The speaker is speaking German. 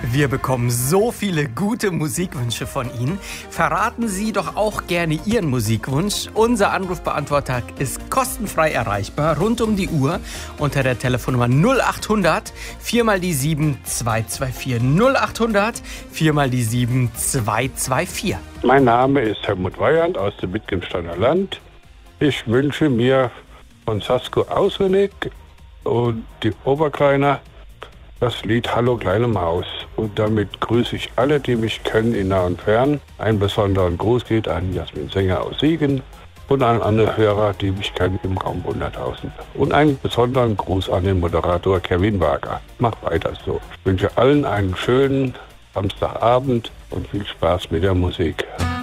Wir bekommen so viele gute Musikwünsche von Ihnen. Verraten Sie doch auch gerne Ihren Musikwunsch. Unser Anrufbeantworter ist kostenfrei erreichbar, rund um die Uhr, unter der Telefonnummer 0800 4 mal die 7 224. 0800 4 mal die 7 224. Mein Name ist Helmut Weyand aus dem Wittgensteiner Land. Ich wünsche mir von Sasko Auswendig und die Oberkleiner das Lied Hallo kleine Maus. Und damit grüße ich alle, die mich kennen, in nah und fern. Einen besonderen Gruß geht an Jasmin Sänger aus Siegen und an andere Hörer, die mich kennen im Raum 100.000. Und einen besonderen Gruß an den Moderator Kevin Wager. Mach weiter so. Ich wünsche allen einen schönen Samstagabend und viel Spaß mit der Musik.